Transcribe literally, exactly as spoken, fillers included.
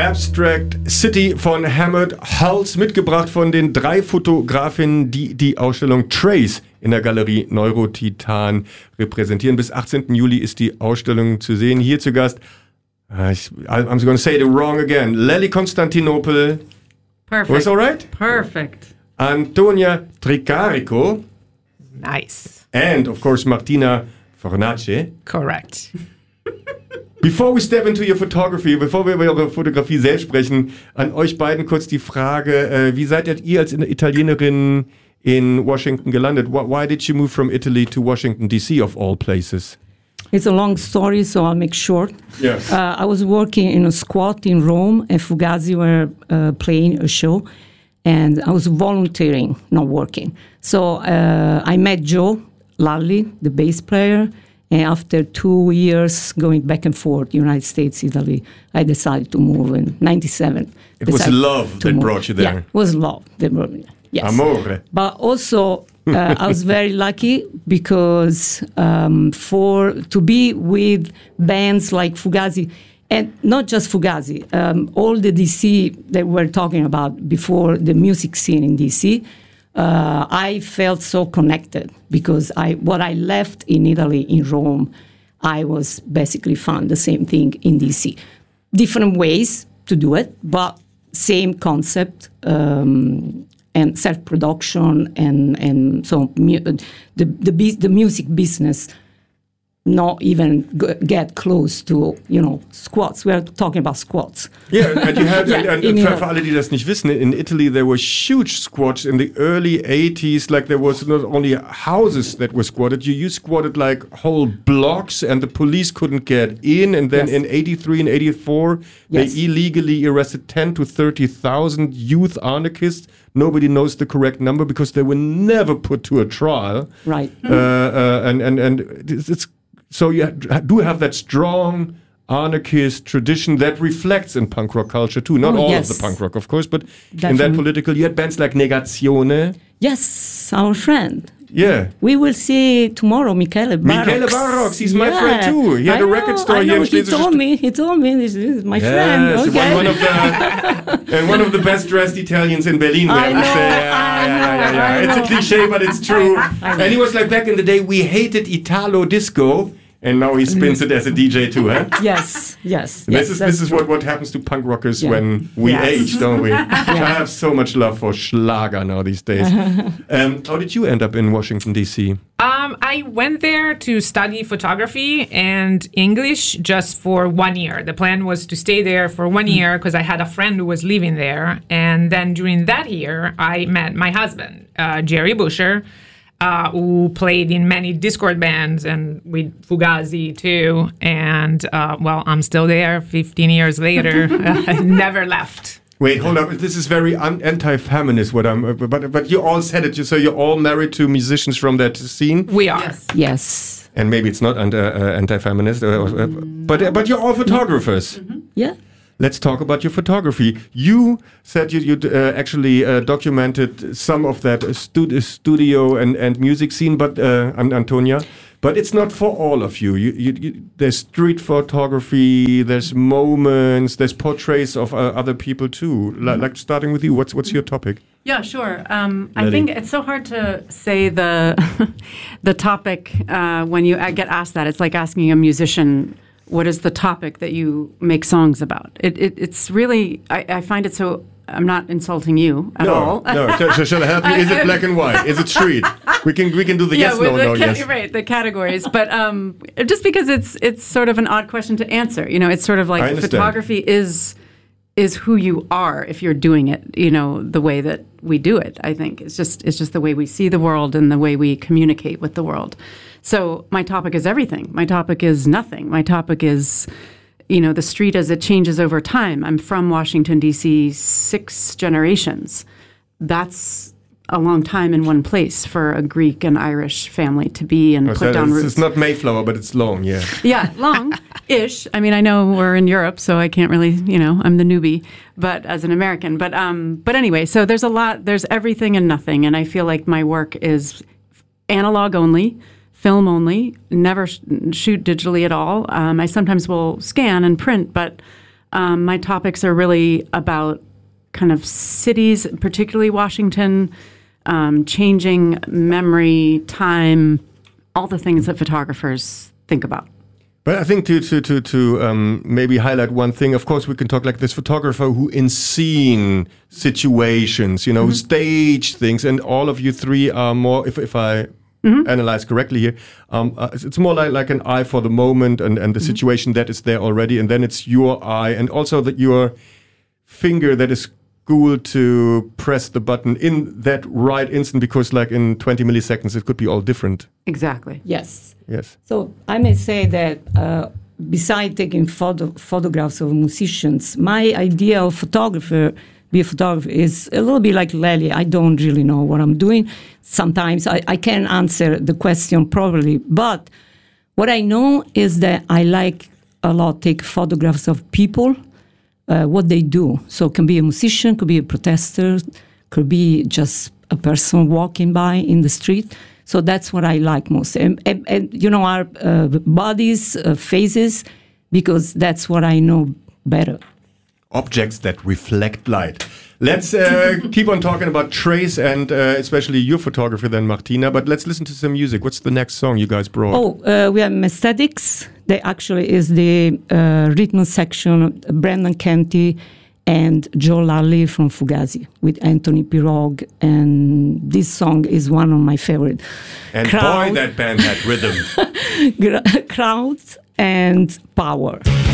Abstract City von Hammett Hulse, mitgebracht von den drei Fotografinnen, die die Ausstellung Trace in der Galerie Neurotitan repräsentieren. Bis achtzehnten Juli ist die Ausstellung zu sehen. Hier zu Gast, uh, I'm going to say it wrong again, Lely Constantinopoulos. Perfect. Was all right? Perfect. Antonia Tricarico. Nice. And, of course, Martina Fornace. Correct. Before we step into your photography, bevor wir über eure Fotografie selbst sprechen, an euch beiden kurz die Frage, äh, wie seid ihr als Italienerin in Washington gelandet? Why did you move from Italy to Washington, D C of all places? It's a long story, so I'll make short. Yes. Uh, I was working in a squat in Rome, and Fugazi were uh, playing a show, and I was volunteering, not working. So uh, I met Joe Lalli, the bass player, and after two years going back and forth, United States, Italy, I decided to move in ninety-seven. It was love that move. brought you there. Yeah, it was love that brought me there. Yes. Amore. But also, uh, I was very lucky because um, for to be with bands like Fugazi, and not just Fugazi, um, all the D C that we're talking about before, the music scene in D C, uh, I felt so connected because I what I left in Italy, in Rome, I was basically found the same thing in D C. Different ways to do it, but same concept. Um, and self-production and and so mu- the the the music business not even g- get close to, you know, squats. We are talking about squats. Yeah, and you had, yeah, and, and für, für alle, die das nicht wissen, in Italy there were huge squats in the early eighties, like there was not only houses that were squatted, you, you squatted like whole blocks and the police couldn't get in, and then yes. in eighty-three and eighty-four, yes. they illegally arrested ten to thirty thousand youth anarchists. Nobody knows the correct number because they were never put to a trial. Right. Uh, uh, and, and, and it's, so you do have that strong anarchist tradition that reflects in punk rock culture too. Not oh, all yes. of the punk rock, of course, but Definitely. in that political, you had bands like Negazione. Yes, our friend. Yeah. We will see tomorrow Michele Barrox. Michele Barrox, he's yeah. my friend too. He had I a record know, store I here know, in he Schleswig. told me, he told me, this is my yes, friend. Okay. one, one of the and one of the best dressed Italians in Berlin. We I have know, to say, yeah, I yeah, yeah, yeah, yeah. know, It's I a cliche, but it's true. And he was like, back in the day, we hated Italo disco. And now he spins it as a D J too, huh? Yes, yes. This yes, is this is what, what happens to punk rockers yeah. when we yes. age, don't we? yeah. I have so much love for Schlager now these days. um, how did you end up in Washington, D C? Um, I went there to study photography and English just for one year. The plan was to stay there for one year because I had a friend who was living there. And then during that year, I met my husband, uh, Jerry Busher, Uh, who played in many Discord bands and with Fugazi too. And, uh, well, I'm still there fifteen years later. I never left. Wait, hold up. This is very un- anti-feminist, what I'm, uh, but but you all said it, so you're all married to musicians from that scene? We are. Yes. yes. And maybe it's not anti, uh, anti-feminist, uh, uh, but, uh, but you're all photographers. Mm-hmm. Yeah. Let's talk about your photography. You said you you uh, actually uh, documented some of that stu- studio and, and music scene, but uh, Antonia, but it's not for all of you. You, you, you there's street photography, there's moments, there's portraits of uh, other people too. L- like starting with you, what's what's your topic? Yeah, sure. Um, I think it's so hard to say the the topic uh, when you get asked that. It's like asking a musician, what is the topic that you make songs about? It, it it's really, I, I find it so, I'm not insulting you at no, all. No, shall, shall I help you? Is it black and white? Is it street? We can we can do the yeah, yes, no, the no, ca- yes. Right, the categories. But um, just because it's it's sort of an odd question to answer. You know, it's sort of I like understand. photography is is who you are if you're doing it, you know, the way that we do it, I think. It's just it's just the way we see the world and the way we communicate with the world. So my topic is everything. My topic is nothing. My topic is, you know, the street as it changes over time. I'm from Washington, D C, six generations. That's a long time in one place for a Greek and Irish family to be and Oh, put so down it's, roots. it's not Mayflower, but it's long, yeah. Yeah, long-ish. I mean, I know we're in Europe, so I can't really, you know, I'm the newbie, but as an American. But um, but anyway, so there's a lot, there's everything and nothing, and I feel like my work is analog only, film only, never sh- shoot digitally at all. Um, I sometimes will scan and print, but Um, my topics are really about kind of cities, particularly Washington, um, changing memory, time, all the things that photographers think about. But I think to to to to um, maybe highlight one thing. Of course, we can talk like this photographer who, in scene situations, you know, mm-hmm. stage things, and all of you three are more. If if I mm-hmm. analyze correctly here, um, uh, it's more like like an eye for the moment and and the mm-hmm. situation that is there already, and then it's your eye and also that your finger that is cool to press the button in that right instant, because like in twenty milliseconds it could be all different. Exactly. Yes. Yes. So I may say that uh, besides taking photo- photographs of musicians, my idea of photographer, be a photographer, is a little bit like Lely. I don't really know what I'm doing. Sometimes I, I can't answer the question properly. But what I know is that I like a lot take photographs of people, uh, what they do. So it can be a musician, could be a protester, could be just a person walking by in the street. So that's what I like most. And, and, and you know, our uh, bodies, uh, faces, because that's what I know better. Objects that reflect light. Let's uh, keep on talking about Trace and uh, especially your photography then, Martina, but let's listen to some music. What's the next song you guys brought? Oh, uh, we have Aesthetics. That actually is the uh, rhythm section, Brendan Canty and Joe Lally from Fugazi with Anthony Pirog, and this song is one of my favorite. And Crowd. boy, that band had rhythm. Crowds and Power.